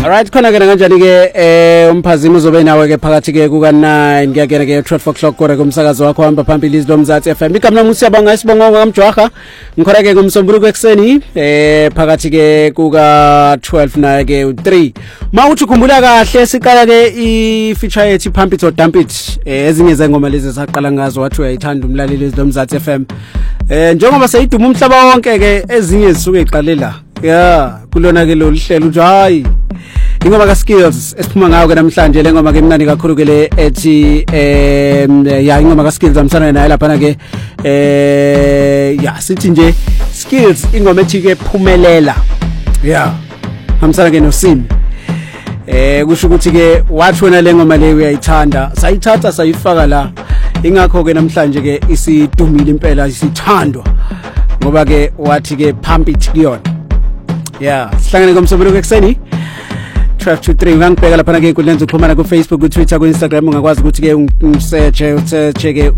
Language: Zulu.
Alright, khona ke kanjani ke umphazimo uzobe nawe ke phakathi ke kuka 9 ngiyakena ke 12 o'clock kore kumsakazo wakho hamba phambili izilomzatsi FM. Igama lami siyabonga isibongo ngamjwaha. Ngikhona ke kumsombuluko ekseni phakathi ke kuka 12 naye ke u3. Mawuthi ukhumbula kahle siqala ke I feature yethu Pump It or Dump It. Ezinye zengoma lezi saqala ngazo wathi uyayithanda umlaleli izilomzatsi FM. Njengoba seyiduma umhlaba wonke ke ezinye zisuke iqalela. Yeah, kulona ke lo lihlelo uthi hayi ingoma ka Skills esiphuma ngayo ke namhlanje le ngoma ke mnandi kakhulu ke le ethi ya ingoma ka Skills amsana naye lapha ke ya sithi nje Skills ingoma ethi ke phumelela yeah amsana ke noSimi kusho ukuthi ke wathi wena le ngoma le uyayithanda sayithatha sayifaka la ingakho ke namhlanje ke isidumile impela isithandwa ngoba ke wathi ke Pump It kuyona yeah sihlangene komsombuluko ekseni 12 to 3 ungangibheka lapha ke inkundla zokuxhumana ku Facebook, ku Twitter, ku Instagram ungakwazi ukuthi ke ungisearch ke